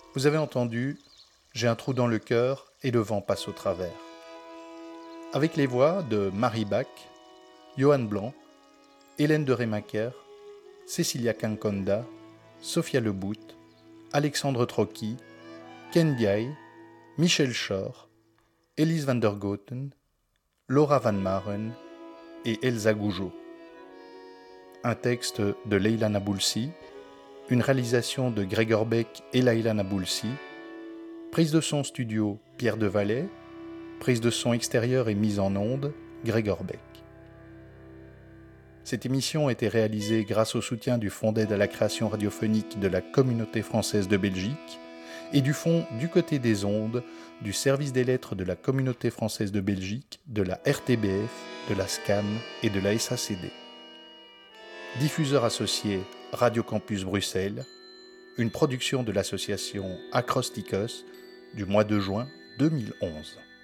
Vous avez entendu J'ai un trou dans le cœur et le vent passe au travers. Avec les voix de Marie Bach, Johan Blanc, Hélène de Rémaker, Cécilia Canconda, Sophia Lebout, Alexandre Trocchi, Ken Biay, Michel Schor, Elise van der Goten, Laura Van Maren et Elsa Gougeot. Un texte de Leila Naboulsi, une réalisation de Gregor Beck et Leila Naboulsi, prise de son studio Pierre Devalet, prise de son extérieure et mise en onde Gregor Beck. Cette émission a été réalisée grâce au soutien du Fonds d'aide à la création radiophonique de la Communauté française de Belgique et du Fonds du côté des ondes du Service des lettres de la Communauté française de Belgique, de la RTBF, de la SCAM et de la SACD. Diffuseur associé Radio Campus Bruxelles, une production de l'association Acrosticos du mois de juin 2011.